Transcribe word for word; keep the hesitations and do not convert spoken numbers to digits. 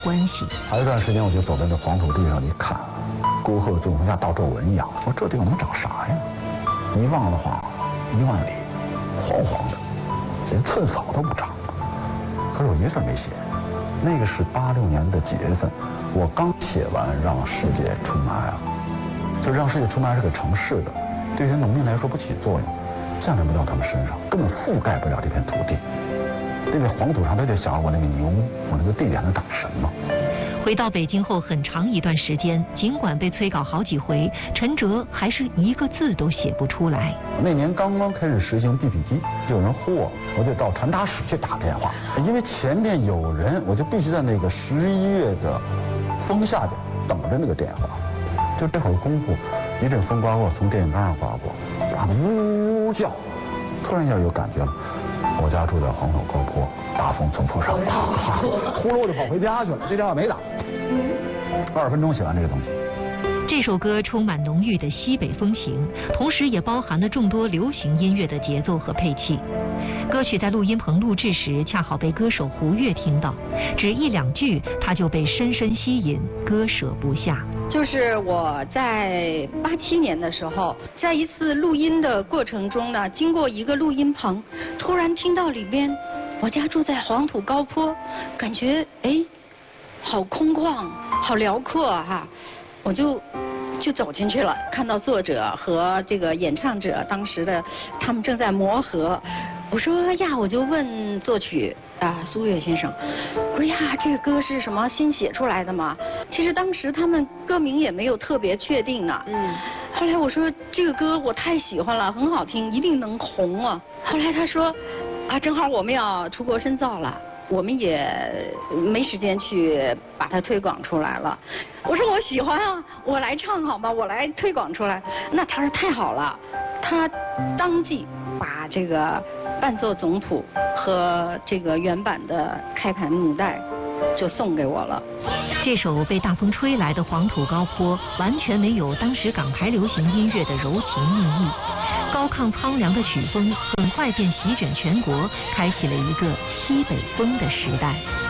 关系。 还有一段时间，我就走在这黄土地上一看，沟壑就像大皱纹一样。我说这地方能长啥呀？一望的话，一万里，黄黄的，连寸草都不长。可是我一个字没写。那个是八六年的几月份，我刚写完《让世界出卖》啊，就《让世界出卖》是个城市的，对于农民来说不起作用，降临不到他们身上，根本覆盖不了这片土地。那个黄土上，他就想我那个牛，我那个地里还能长什么？ 回到北京后很长一段时间，尽管被催稿好几回，陈哲还是一个字都写不出来。 那年刚刚开始实行 B B 机，就有人呼我，我就到传达室去打电话，因为前面有人，我就必须在那个十一月的风下边等着那个电话。就这会儿功夫，一阵风刮过，从电线杆上刮过，哇呜呜叫，突然一下有感觉了。我家住在黄土高坡，大风从坡上啪啪，呼噜我就跑回家去了。这电话没打，二十分钟写完这个东西。 这首歌充满浓郁的西北风情，同时也包含了众多流行音乐的节奏和配器。歌曲在录音棚录制时，恰好被歌手胡越听到，只一两句他就被深深吸引，割舍不下。 就是我在八七年的时候，在一次录音的过程中呢，经过一个录音棚，突然听到里边，我家住在黄土高坡，感觉哎，好空旷，好辽阔哈、啊，我就就走进去了，看到作者和这个演唱者当时的他们正在磨合，我说呀，我就问作曲啊苏越先生，我说呀，这个歌是什么新写出来的吗？其实当时他们歌名也没有特别确定呢。嗯。后来我说这个歌我太喜欢了，很好听，一定能红啊。后来他说啊，正好我们要出国深造了，我们也没时间去把它推广出来了。我说我喜欢啊，我来唱好吗？我来推广出来。那他说太好了，他当即把这个伴奏总谱和这个原版的开盘母带就送给我了。 这首被大风吹来的黄土高坡，完全没有当时港台流行音乐的柔情蜜意，高亢苍凉的曲风很快便席卷全国，开启了一个西北风的时代。